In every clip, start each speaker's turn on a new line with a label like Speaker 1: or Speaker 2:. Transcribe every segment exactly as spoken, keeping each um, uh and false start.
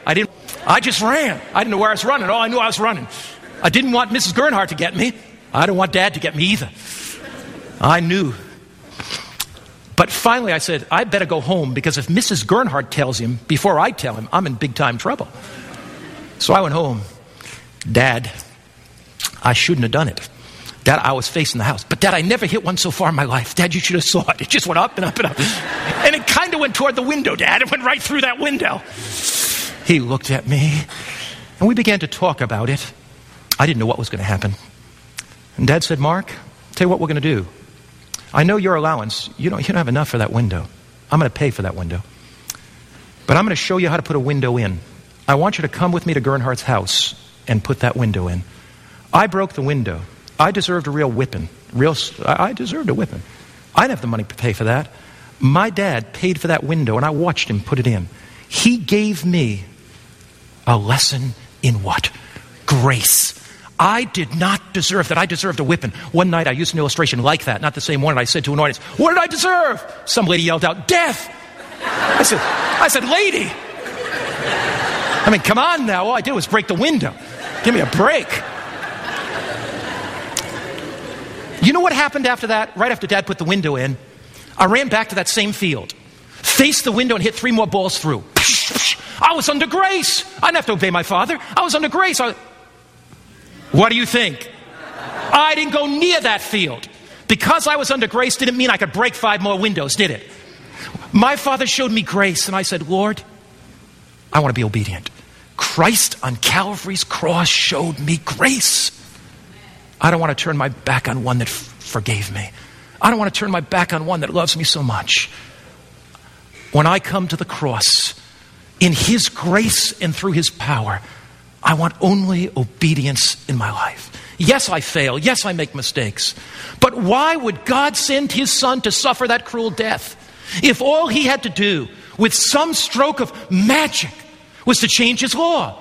Speaker 1: I didn't, I just ran. I didn't know where I was running. All I knew I was running. I didn't want Missus Gernhardt to get me. I didn't want Dad to get me either. I knew. But finally I said, I better go home, because if Missus Gernhardt tells him before I tell him, I'm in big time trouble. So I went home. Dad, I shouldn't have done it. Dad, I was facing the house. But Dad, I never hit one so far in my life. Dad, you should have saw it. It just went up and up and up. And it kind of went toward the window, Dad. It went right through that window. He looked at me, and we began to talk about it. I didn't know what was going to happen. And Dad said, Mark, tell you what we're going to do. I know your allowance. You don't, you don't have enough for that window. I'm going to pay for that window. But I'm going to show you how to put a window in. I want you to come with me to Gernhardt's house and put that window in. I broke the window. I deserved a real whipping. Real, I deserved a whipping. I didn't have the money to pay for that. My dad paid for that window, and I watched him put it in. He gave me a lesson in what? Grace. I did not deserve that. I deserved a whipping. One night I used an illustration like that, not the same one, and I said to an audience, what did I deserve? Some lady yelled out, death. I said, I said, lady. I mean, come on now. All I did was break the window. Give me a break. You know what happened after that? Right after Dad put the window in, I ran back to that same field, faced the window, and hit three more balls through. I was under grace. I didn't have to obey my father. I was under grace. I... What do you think? I didn't go near that field. Because I was under grace didn't mean I could break five more windows, did it? My father showed me grace, and I said, Lord, I want to be obedient. Christ on Calvary's cross showed me grace. I don't want to turn my back on one that f- forgave me. I don't want to turn my back on one that loves me so much. When I come to the cross, in His grace and through His power, I want only obedience in my life. Yes, I fail. Yes, I make mistakes. But why would God send His Son to suffer that cruel death if all He had to do with some stroke of magic was to change His law?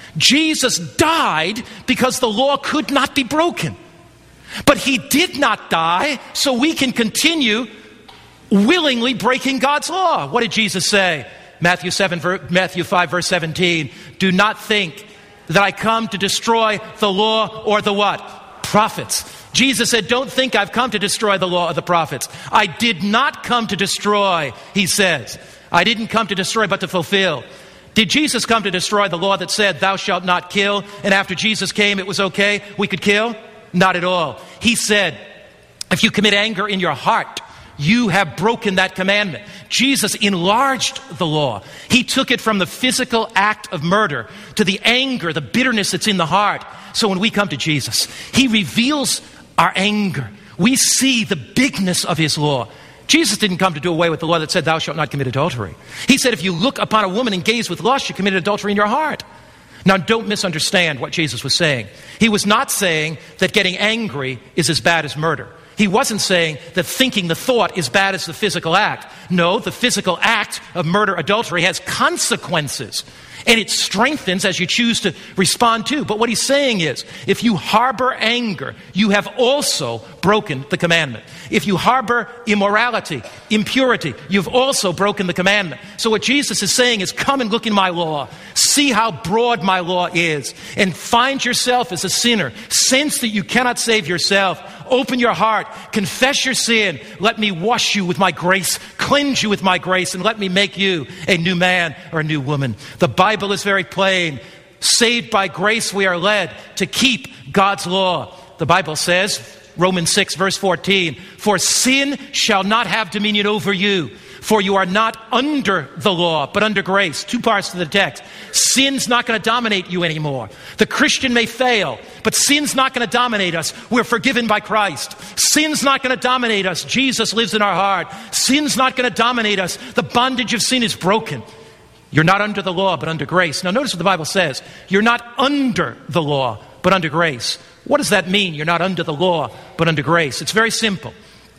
Speaker 1: Jesus died because the law could not be broken. But He did not die so we can continue willingly breaking God's law. What did Jesus say? Matthew seven, Matthew five, verse seventeen. Do not think that I come to destroy the law or the what? Prophets. Jesus said, don't think I've come to destroy the law or the prophets. I did not come to destroy, He says. I didn't come to destroy, but to fulfill. Did Jesus come to destroy the law that said, thou shalt not kill? And after Jesus came, it was okay, we could kill? Not at all. He said, if you commit anger in your heart, you have broken that commandment. Jesus enlarged the law. He took it from the physical act of murder to the anger, the bitterness that's in the heart. So when we come to Jesus, He reveals our anger. We see the bigness of His law. Jesus didn't come to do away with the law that said, thou shalt not commit adultery. He said, if you look upon a woman and gaze with lust, you committed adultery in your heart. Now, don't misunderstand what Jesus was saying. He was not saying that getting angry is as bad as murder. He wasn't saying that thinking the thought is bad as the physical act. No, the physical act of murder, adultery has consequences. And it strengthens as you choose to respond to. But what He's saying is, if you harbor anger, you have also broken the commandment. If you harbor immorality, impurity, you've also broken the commandment. So what Jesus is saying is, come and look in my law. See how broad my law is. And find yourself as a sinner. Sense that you cannot save yourself. Open your heart. Confess your sin. Let me wash you with my grace. Cleanse you with my grace. And let me make you a new man or a new woman. The Bible is very plain. Saved by grace, we are led to keep God's law. The Bible says, Romans six, verse fourteen, for sin shall not have dominion over you, for you are not under the law, but under grace. Two parts to the text. Sin's not going to dominate you anymore. The Christian may fail, but sin's not going to dominate us. We're forgiven by Christ. Sin's not going to dominate us. Jesus lives in our heart. Sin's not going to dominate us. The bondage of sin is broken. You're not under the law, but under grace. Now notice what the Bible says. You're not under the law, but under grace. What does that mean? You're not under the law, but under grace. It's very simple.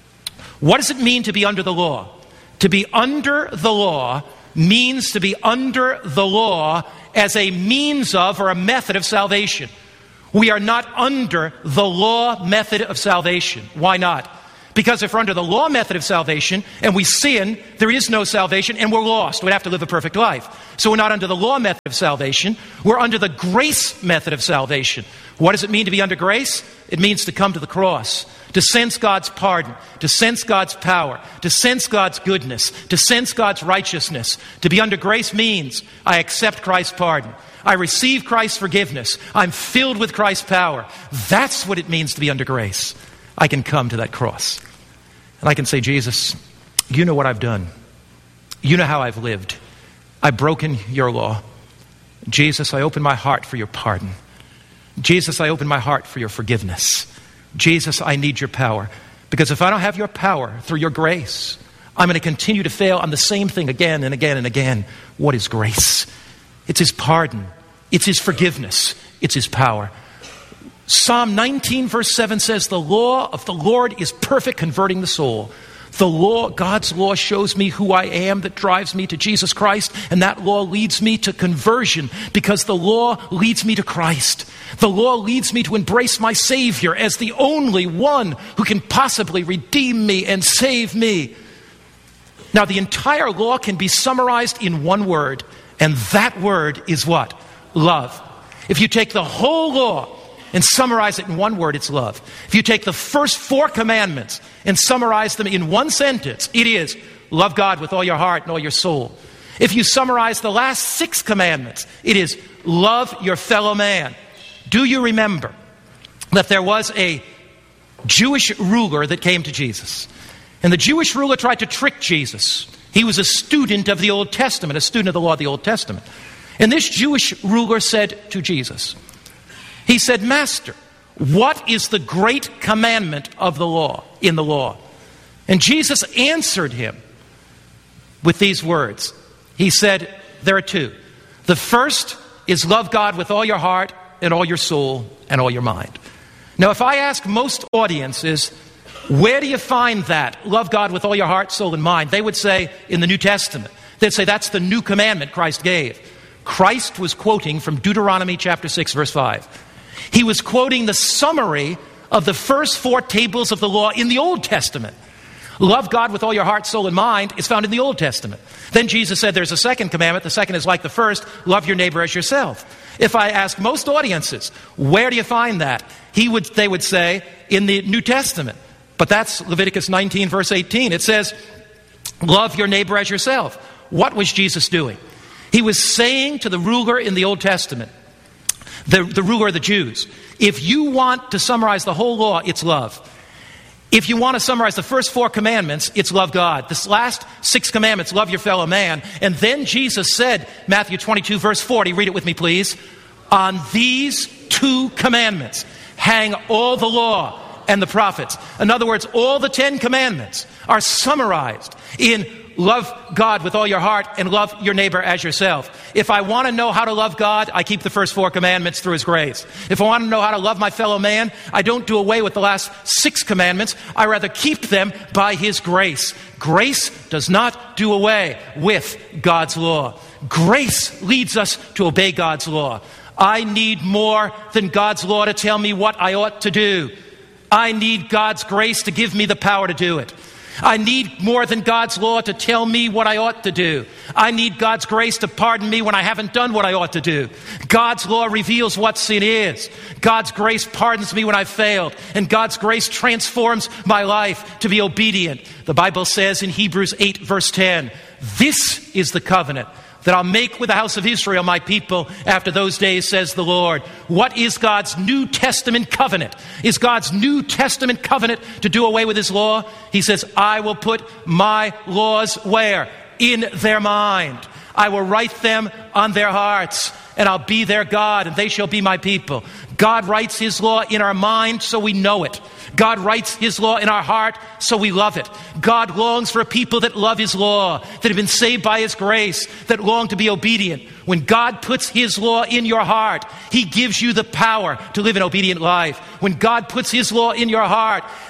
Speaker 1: What does it mean to be under the law? To be under the law means to be under the law as a means of or a method of salvation. We are not under the law method of salvation. Why not? Because if we're under the law method of salvation and we sin, there is no salvation and we're lost. We'd have to live a perfect life. So we're not under the law method of salvation. We're under the grace method of salvation. What does it mean to be under grace? It means to come to the cross, to sense God's pardon, to sense God's power, to sense God's goodness, to sense God's righteousness. To be under grace means I accept Christ's pardon. I receive Christ's forgiveness. I'm filled with Christ's power. That's what it means to be under grace. I can come to that cross. And I can say, Jesus, you know what I've done. You know how I've lived. I've broken your law. Jesus, I open my heart for your pardon. Jesus, I open my heart for your forgiveness. Jesus, I need your power. Because if I don't have your power through your grace, I'm going to continue to fail on the same thing again and again and again. What is grace? It's his pardon. It's his forgiveness. It's his power. Psalm nineteen verse seven says, the law of the Lord is perfect, converting the soul. The law, God's law, shows me who I am, that drives me to Jesus Christ, and that law leads me to conversion because the law leads me to Christ. The law leads me to embrace my Savior as the only one who can possibly redeem me and save me. Now, the entire law can be summarized in one word, and that word is what? Love. If you take the whole law and summarize it in one word, it's love. If you take the first four commandments and summarize them in one sentence, it is love God with all your heart and all your soul. If you summarize the last six commandments, it is love your fellow man. Do you remember that there was a Jewish ruler that came to Jesus? And the Jewish ruler tried to trick Jesus. He was a student of the Old Testament, a student of the law of the Old Testament. And this Jewish ruler said to Jesus, he said, Master, what is the great commandment of the law, in the law? And Jesus answered him with these words. He said, there are two. The first is love God with all your heart and all your soul and all your mind. Now, if I ask most audiences, where do you find that? Love God with all your heart, soul, and mind. They would say in the New Testament. They'd say that's the new commandment Christ gave. Christ was quoting from Deuteronomy chapter six, verse five. He was quoting the summary of the first four tables of the law in the Old Testament. Love God with all your heart, soul, and mind is found in the Old Testament. Then Jesus said there's a second commandment. The second is like the first, love your neighbor as yourself. If I ask most audiences, where do you find that? He would, they would say in the New Testament. But that's Leviticus nineteen, verse eighteen. It says, love your neighbor as yourself. What was Jesus doing? He was saying to the ruler in the Old Testament, the, the ruler of the Jews, if you want to summarize the whole law, it's love. If you want to summarize the first four commandments, it's love God. This last six commandments, love your fellow man. And then Jesus said, Matthew twenty-two, verse forty, read it with me, please. On these two commandments hang all the law and the prophets. In other words, all the Ten Commandments are summarized in love God with all your heart and love your neighbor as yourself. If I want to know how to love God, I keep the first four commandments through his grace. If I want to know how to love my fellow man, I don't do away with the last six commandments. I rather keep them by his grace. Grace does not do away with God's law. Grace leads us to obey God's law. I need more than God's law to tell me what I ought to do. I need God's grace to give me the power to do it. I need more than God's law to tell me what I ought to do. I need God's grace to pardon me when I haven't done what I ought to do. God's law reveals what sin is. God's grace pardons me when I've failed. And God's grace transforms my life to be obedient. The Bible says in Hebrews eight, verse ten, this is the covenant that I'll make with the house of Israel, my people, after those days, says the Lord. What is God's New Testament covenant? Is God's New Testament covenant to do away with his law? He says, I will put my laws where? In their mind. I will write them on their hearts, and I'll be their God, and they shall be my people. God writes his law in our mind so we know it. God writes his law in our heart so we love it. God longs for a people that love his law, that have been saved by his grace, that long to be obedient. When God puts his law in your heart, he gives you the power to live an obedient life. When God puts his law in your heart,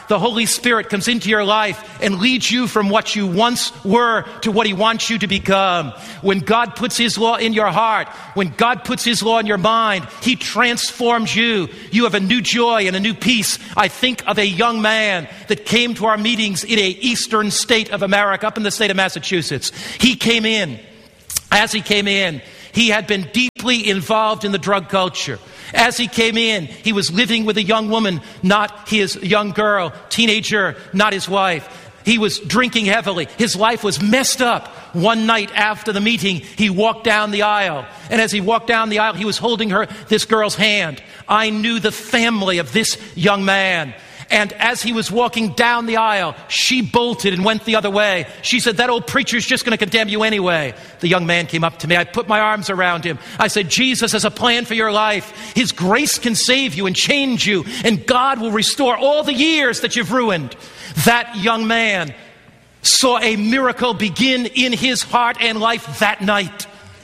Speaker 1: the Holy Spirit comes into your life and leads you from what you once were to what He wants you to become. When God puts His law in your heart, when God puts His law in your mind, He transforms you. You have a new joy and a new peace. I think of a young man that came to our meetings in a eastern state of America, up in the state of Massachusetts. He came in. As he came in, he had been deeply involved in the drug culture. As he came in, he was living with a young woman, not his young girl, teenager, not his wife. He was drinking heavily. His life was messed up. One night after the meeting, he walked down the aisle. And as he walked down the aisle, he was holding her, this girl's hand. I knew the family of this young man. And as he was walking down the aisle, she bolted and went the other way. She said, that old preacher's just going to condemn you anyway. The young man came up to me. I put my arms around him. I said, Jesus has a plan for your life. His grace can save you and change you. And God will restore all the years that you've ruined. That young man saw a miracle begin in his heart and life that night.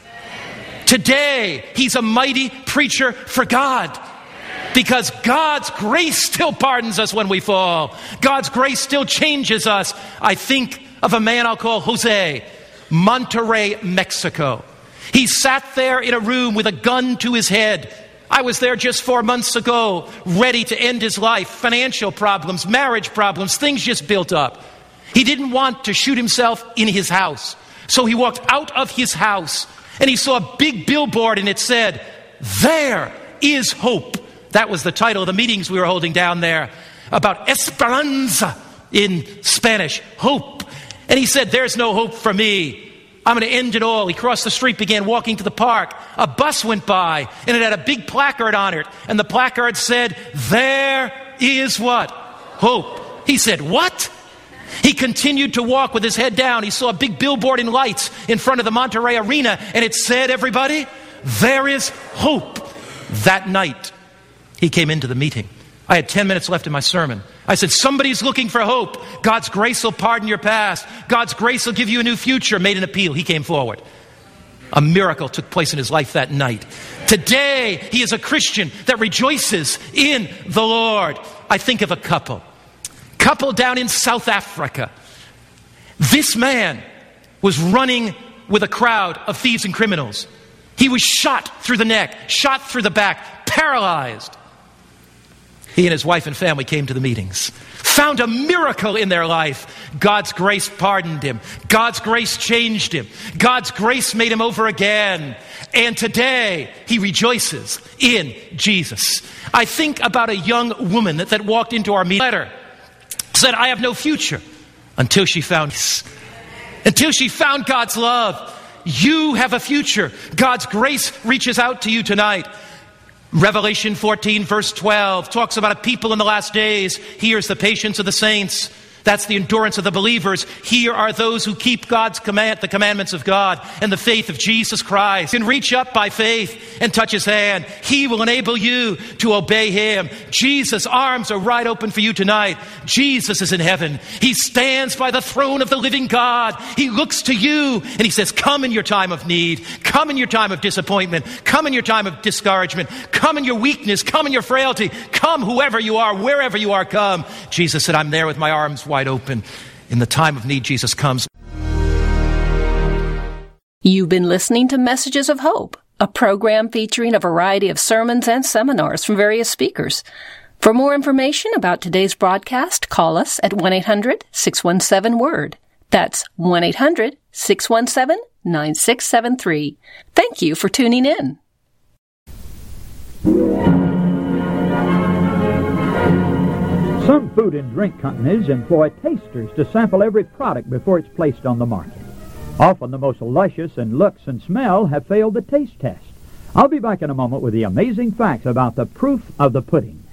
Speaker 1: Today, he's a mighty preacher for God. Because God's grace still pardons us when we fall. God's grace still changes us. I think of a man I'll call Jose, Monterrey, Mexico. He sat there in a room with a gun to his head. I was there just four months ago, ready to end his life. Financial problems, marriage problems, things just built up. He didn't want to shoot himself in his house. So he walked out of his house and he saw a big billboard and it said, "There is hope." That was the title of the meetings we were holding down there, about esperanza in Spanish, hope. And he said, there's no hope for me. I'm going to end it all. He crossed the street, began walking to the park. A bus went by, and it had a big placard on it. And the placard said, there is what? Hope. He said, what? He continued to walk with his head down. He saw a big billboard in lights in front of the Monterrey Arena, and it said, everybody, there is hope. That night, he came into the meeting. I had ten minutes left in my sermon. I said, somebody's looking for hope. God's grace will pardon your past. God's grace will give you a new future. Made an appeal. He came forward. A miracle took place in his life that night. Today, he is a Christian that rejoices in the Lord. I think of a couple. Couple down in South Africa. This man was running with a crowd of thieves and criminals. He was shot through the neck, shot through the back, paralyzed. He and his wife and family came to the meetings, found a miracle in their life. God's grace pardoned him. God's grace changed him. God's grace made him over again. And today, he rejoices in Jesus. I think about a young woman that, that walked into our meeting, letter, said, I have no future, until she found this. Until she found God's love. You have a future. God's grace reaches out to you tonight. Revelation fourteen verse twelve talks about a people in the last days. Here's the patience of the saints. That's the endurance of the believers. Here are those who keep God's command, the commandments of God and the faith of Jesus Christ. You can reach up by faith and touch his hand. He will enable you to obey him. Jesus' arms are wide open for you tonight. Jesus is in heaven. He stands by the throne of the living God. He looks to you and he says, come in your time of need. Come in your time of disappointment. Come in your time of discouragement. Come in your weakness. Come in your frailty. Come whoever you are, wherever you are, come. Jesus said, I'm there with my arms wide wide open. In the time of need, Jesus comes.
Speaker 2: You've been listening to Messages of Hope, a program featuring a variety of sermons and seminars from various speakers. For more information about today's broadcast, call us at one eight hundred six one seven word. That's one eight hundred six one seven nine six seven three. Thank you for tuning in.
Speaker 3: Some food and drink companies employ tasters to sample every product before it's placed on the market. Often the most luscious in looks and smell have failed the taste test. I'll be back in a moment with the amazing facts about the proof of the pudding.